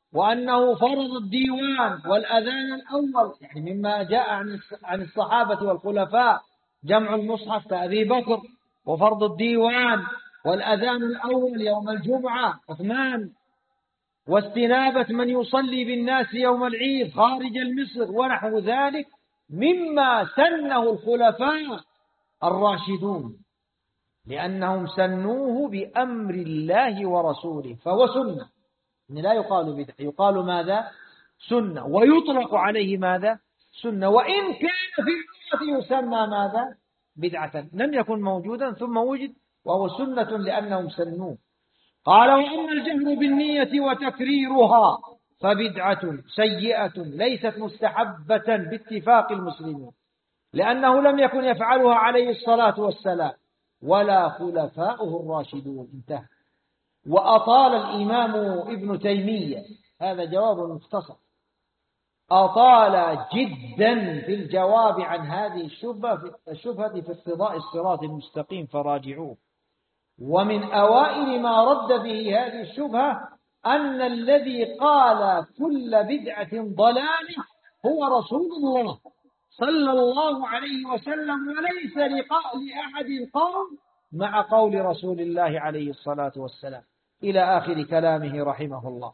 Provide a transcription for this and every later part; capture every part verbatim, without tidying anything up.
وأنه فرض الديوان والأذان الأول، يعني مما جاء عن الصحابة والخلفاء جمع المصحف كأبي بكر، وفرض الديوان والأذان الأول يوم الجمعة عثمان، واستنابة من يصلي بالناس يوم العيد خارج المصر ونحو ذلك مما سنه الخلفاء الراشدون، لأنهم سنوه بأمر الله ورسوله، فهو سنة، لا يقال بدعة، يقال ماذا؟ سنة، ويطلق عليه ماذا؟ سنة، وإن كان في اللغة يسمى ماذا؟ بدعة، لم يكن موجودا ثم وجد وهو سنة لأنهم سنوه. قال: وأما الجهر بالنية وتكريرها فبدعة سيئة ليست مستحبة باتفاق المسلمين، لأنه لم يكن يفعلها عليه الصلاة والسلام ولا خلفاؤه الراشدون. انتهى. وأطال الإمام ابن تيمية، هذا جواب مختصر، أطال جدا في الجواب عن هذه الشبهة الشبهة في اقتضاء الصراط المستقيم فراجعوه. ومن أوائل ما رد به هذه الشبهة أن الذي قال كل بدعة ضلالة هو رسول الله صلى الله عليه وسلم، وليس لأحد قول مع قول رسول الله عليه الصلاة والسلام، إلى آخر كلامه رحمه الله.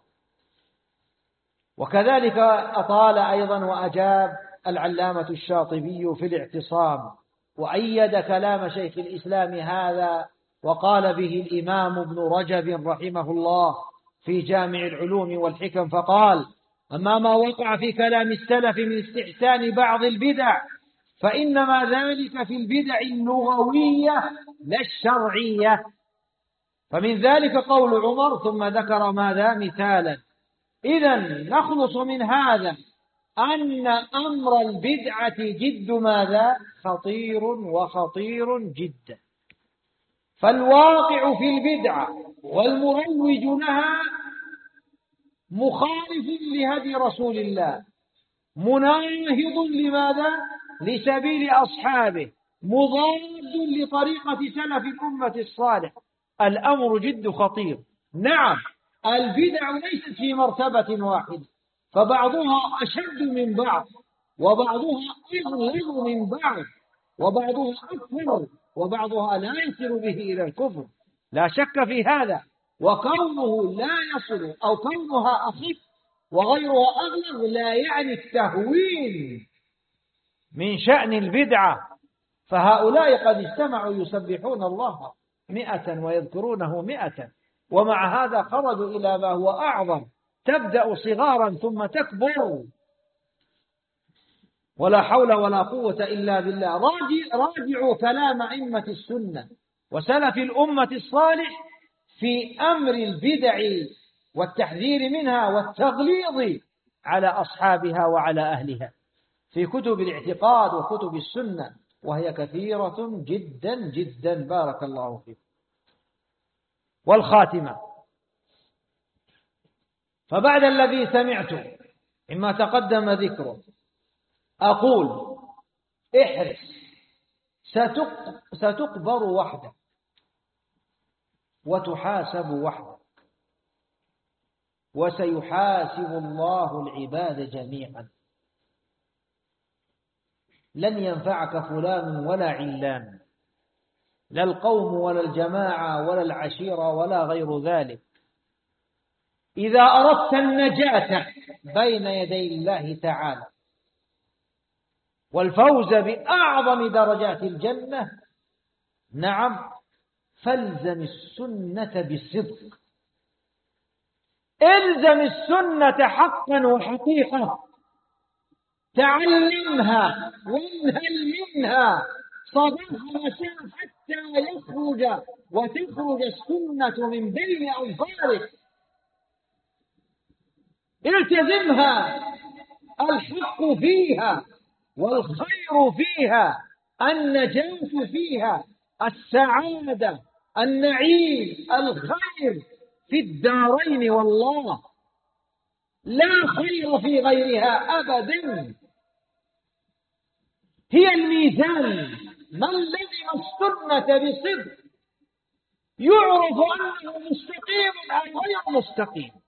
وكذلك أطال أيضا وأجاب العلامة الشاطبي في الاعتصام، وأيد كلام شيخ الإسلام هذا، وقال به الإمام ابن رجب رحمه الله في جامع العلوم والحكم، فقال: أما ما وقع في كلام السلف من استحسان بعض البدع فإنما ذلك في البدع اللغوية لا الشرعية. فمن ذلك قول عمر، ثم ذكر ماذا؟ مثالا. إذن نخلص من هذا أن أمر البدعة جد ماذا؟ خطير وخطير جدا. فالواقع في البدعة والمروج لها مخالف لهدي رسول الله، مناهض لماذا؟ لسبيل أصحابه، مضاد لطريقة سلف الأمة الصالح. الأمر جد خطير. نعم، البدع ليست في مرتبة واحدة، فبعضها أشد من بعض، وبعضها أغلظ من بعض، وبعضها أكثر، وبعضها لا يصل به إلى الكفر، لا شك في هذا. وكونه لا يصل أو كونها أخف وغيرها أغلظ لا يعني التهوين من شأن البدعة. فهؤلاء قد اجتمعوا يسبحون الله مئة ويذكرونه مئة، ومع هذا خرجوا إلى ما هو أعظم، تبدأ صغارا ثم تكبر. ولا حول ولا قوة إلا بالله. راجعوا كلام أئمة السنة وسلف الأمة الصالح في أمر البدع والتحذير منها والتغليظ على أصحابها وعلى أهلها في كتب الاعتقاد وكتب السنة، وهي كثيرة جدا جدا. بارك الله فيكم. والخاتمة، فبعد الذي سمعتم مما تقدم ذكره أقول: احرص، ستقبر وحدك وتحاسب وحدك، وسيحاسب الله العباد جميعا. لن ينفعك فلان ولا علان، لا القوم ولا الجماعة ولا العشيرة ولا غير ذلك. إذا أردت النجاة بين يدي الله تعالى والفوز بأعظم درجات الجنة، نعم، فالزم السنة بصدق. الزم السنة حقا وحقيقة، تعلمها وانهل منها صباح ومساء حتى يخرج وتخرج السنة من بين أظفارك. التزمها، الحق فيها والخير فيها، النجاة فيها، السعادة، النعيم، الخير في الدارين، والله لا خير في غيرها أبدا. هي الميزان. من لزم السنة بصدق يعرف أنه مستقيم أو غير مستقيم.